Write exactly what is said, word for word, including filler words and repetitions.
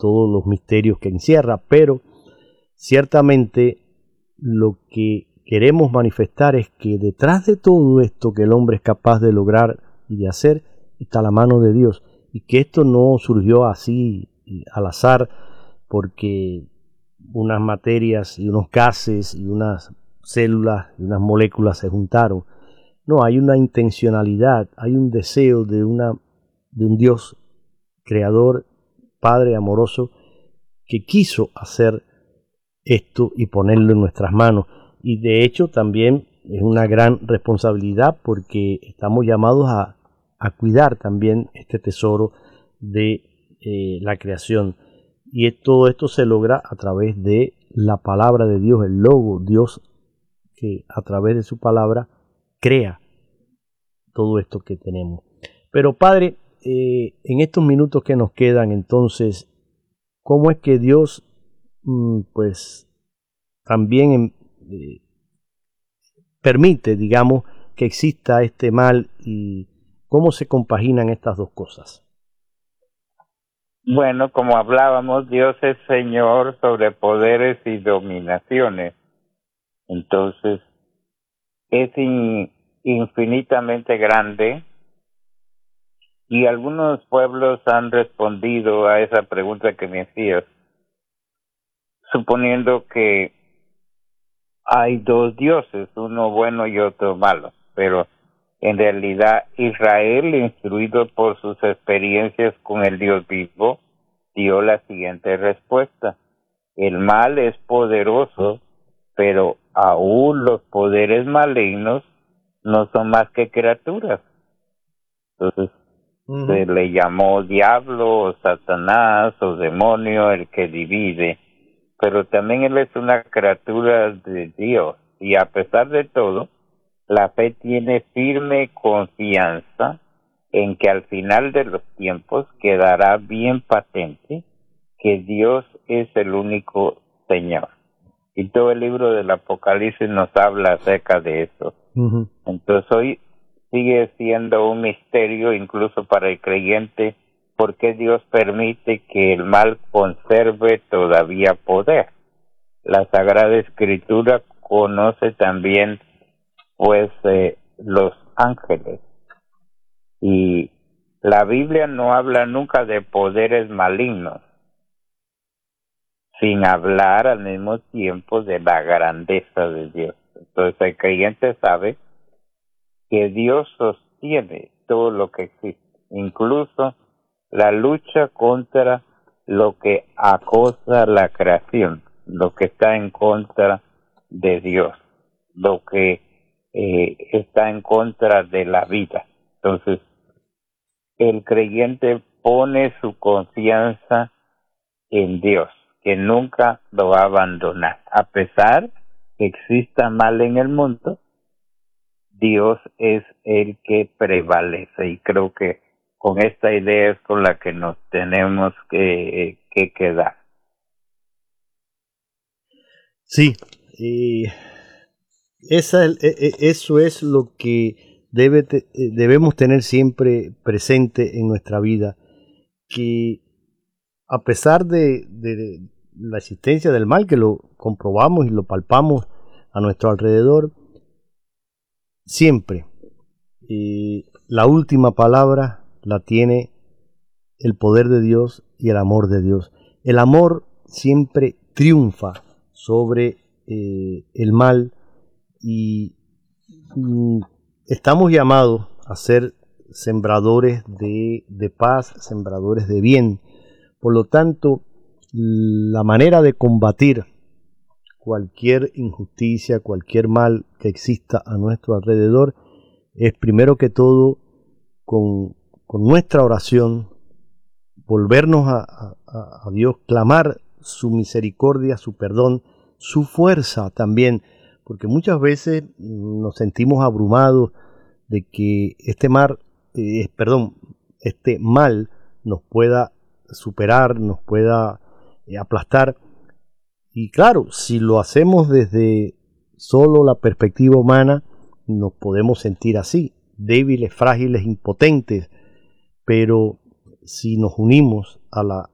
todos los misterios que encierra, pero ciertamente lo que queremos manifestar es que detrás de todo esto que el hombre es capaz de lograr y de hacer, está la mano de Dios, y que esto no surgió así al azar porque unas materias y unos gases y unas células y unas moléculas se juntaron. No, hay una intencionalidad, hay un deseo de, una, de un Dios creador, Padre amoroso, que quiso hacer esto y ponerlo en nuestras manos. Y de hecho también es una gran responsabilidad porque estamos llamados a, a cuidar también este tesoro de eh, la creación. Y todo esto se logra a través de la palabra de Dios, el logo, Dios que a través de su palabra crea todo esto que tenemos. Pero Padre, eh, en estos minutos que nos quedan, entonces, ¿cómo es que Dios mm, pues también eh, permite, digamos, que exista este mal y cómo se compaginan estas dos cosas? Bueno, como hablábamos, Dios es Señor sobre poderes y dominaciones. Entonces, es in, infinitamente grande y algunos pueblos han respondido a esa pregunta que me hacías, suponiendo que hay dos dioses, uno bueno y otro malo, pero en realidad Israel, instruido por sus experiencias con el Dios vivo, dio la siguiente respuesta: el mal es poderoso, pero aún los poderes malignos no son más que criaturas. Entonces, uh-huh. se le llamó diablo o Satanás o demonio, el que divide, pero también él es una criatura de Dios, y a pesar de todo, la fe tiene firme confianza en que al final de los tiempos quedará bien patente que Dios es el único Señor. Y todo el libro del Apocalipsis nos habla acerca de eso. Uh-huh. Entonces hoy sigue siendo un misterio incluso para el creyente por qué Dios permite que el mal conserve todavía poder. La Sagrada Escritura conoce también pues eh, los ángeles, y la Biblia no habla nunca de poderes malignos, sin hablar al mismo tiempo de la grandeza de Dios. Entonces el creyente sabe que Dios sostiene todo lo que existe, incluso la lucha contra lo que acosa la creación, lo que está en contra de Dios, lo que eh, está en contra de la vida. Entonces el creyente pone su confianza en Dios, que nunca lo va a abandonar. A pesar que exista mal en el mundo, Dios es el que prevalece, y creo que con esta idea es con la que nos tenemos que, que quedar. Sí, eh, esa, eso es lo que debe, debemos tener siempre presente en nuestra vida, que a pesar de, de la existencia del mal, que lo comprobamos y lo palpamos a nuestro alrededor, siempre eh, la última palabra la tiene el poder de Dios y el amor de Dios. El amor siempre triunfa sobre eh, el mal, y mm, estamos llamados a ser sembradores de, de paz, sembradores de bien. Por lo tanto, la manera de combatir cualquier injusticia, cualquier mal que exista a nuestro alrededor, es primero que todo con, con nuestra oración, volvernos a, a, a Dios, clamar su misericordia, su perdón, su fuerza también, porque muchas veces nos sentimos abrumados de que este mar, eh, perdón, este mal nos pueda superar, nos pueda eh, aplastar. Y claro, si lo hacemos desde solo la perspectiva humana, nos podemos sentir así, débiles, frágiles, impotentes. Pero si nos unimos a la